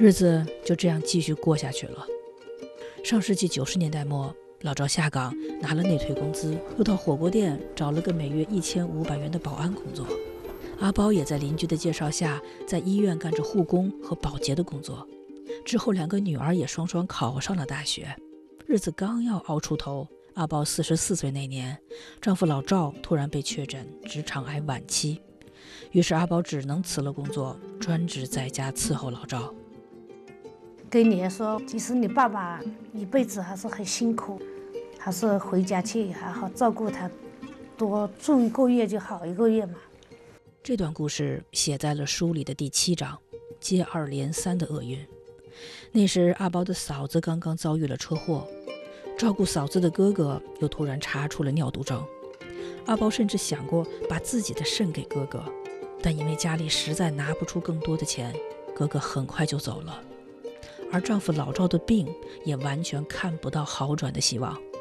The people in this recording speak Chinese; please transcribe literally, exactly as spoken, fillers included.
日子就这样继续过下去了。上世纪九十年代末，老赵下岗拿了内退工资，又到火锅店找了个每月一千五百元的保安工作。阿包也在邻居的介绍下，在医院干着护工和保洁的工作。之后两个女儿也双双考上了大学。日子刚要熬出头，阿包四十四岁那年，丈夫老赵突然被确诊直肠癌晚期，于是阿包只能辞了工作，专职在家伺候老赵。 跟你说，其实你爸爸一辈子还是很辛苦，还是回家去好好照顾他，多住一个月就好一个月嘛。 这段故事写在了书里的第七章，接二连三的厄运。那时阿包的嫂子刚刚遭遇了车祸，照顾嫂子的哥哥又突然查出了尿毒症。阿包甚至想过把自己的肾给哥哥，但因为家里实在拿不出更多的钱，哥哥很快就走了。而丈夫老赵的病也完全看不到好转的希望。